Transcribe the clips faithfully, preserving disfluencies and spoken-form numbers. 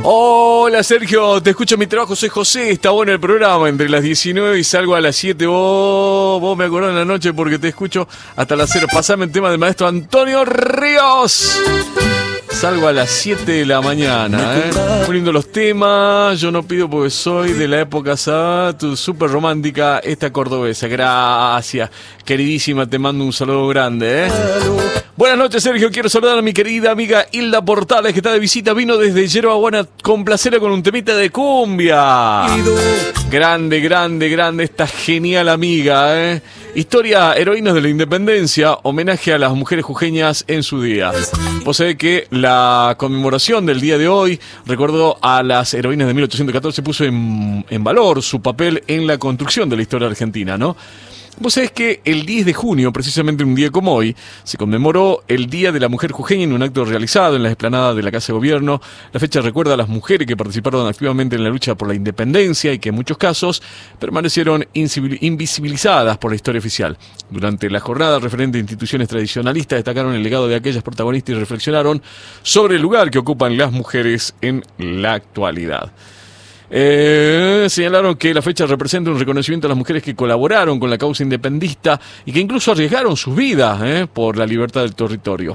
Hola Sergio, te escucho en mi trabajo, soy José, está bueno el programa, entre las diecinueve y salgo a las siete, vos, vos me acordás en la noche porque te escucho hasta las cero, pasame el tema del maestro Antonio Ríos. Salgo a las siete de la mañana, ¿eh? Muy lindo los temas, yo no pido porque soy de la época esa, tu súper romántica, esta cordobesa, gracias, queridísima, te mando un saludo grande, ¿eh? Buenas noches Sergio, quiero saludar a mi querida amiga Hilda Portales que está de visita, vino desde Yerba Buena con placer con un temita de cumbia. Grande, grande, grande, esta genial amiga, ¿eh? Historia Heroínas de la Independencia, homenaje a las mujeres jujeñas en su día. Vos sabés que la conmemoración del día de hoy, recuerdo a las heroínas de mil ochocientos catorce, puso en, en valor su papel en la construcción de la historia argentina, ¿no? Vos sabés que el diez de junio, precisamente un día como hoy, se conmemoró el Día de la Mujer Jujeña en un acto realizado en la explanada de la Casa de Gobierno. La fecha recuerda a las mujeres que participaron activamente en la lucha por la independencia y que en muchos casos permanecieron invisibilizadas por la historia oficial. Durante la jornada, referentes a instituciones tradicionalistas destacaron el legado de aquellas protagonistas y reflexionaron sobre el lugar que ocupan las mujeres en la actualidad. Eh, señalaron que la fecha representa un reconocimiento a las mujeres que colaboraron con la causa independentista y que incluso arriesgaron sus vidas eh, por la libertad del territorio.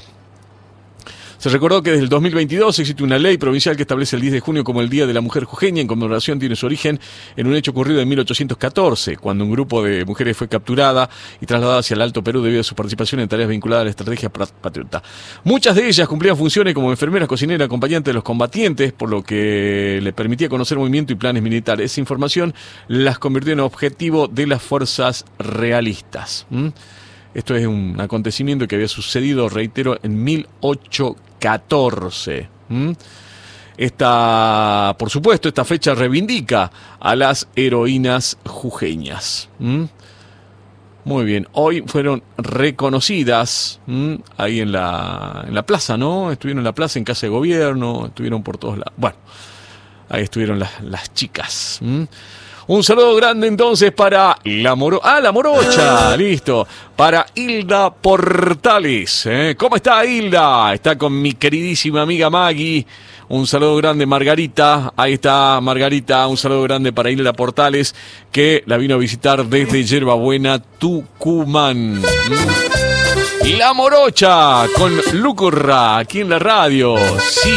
Se recordó que desde el dos mil veintidós existe una ley provincial que establece el diez de junio como el Día de la Mujer Jujeña. En conmemoración tiene su origen en un hecho ocurrido en mil ochocientos catorce, cuando un grupo de mujeres fue capturada y trasladada hacia el Alto Perú debido a su participación en tareas vinculadas a la estrategia patriota. Muchas de ellas cumplían funciones como enfermeras, cocineras, acompañantes de los combatientes, por lo que le permitía conocer movimiento y planes militares. Esa información las convirtió en objetivo de las fuerzas realistas. ¿Mm? Esto es un acontecimiento que había sucedido, reitero, en mil ochocientos catorce. ¿Mm? Esta, por supuesto, esta fecha reivindica a las heroínas jujeñas. ¿Mm? Muy bien, hoy fueron reconocidas ¿m? ahí en la, en la plaza, ¿no? Estuvieron en la plaza, en Casa de Gobierno, estuvieron por todos lados. Bueno, ahí estuvieron las, las chicas. ¿m? Un saludo grande entonces para la Moro... Ah, la Morocha, listo. Para Hilda Portales. ¿eh? ¿Cómo está Hilda? Está con mi queridísima amiga Maggie. Un saludo grande, Margarita. Ahí está Margarita. Un saludo grande para Hilda Portales, que la vino a visitar desde Yerba Buena, Tucumán. La Morocha con Lucurra aquí en la radio. Sí.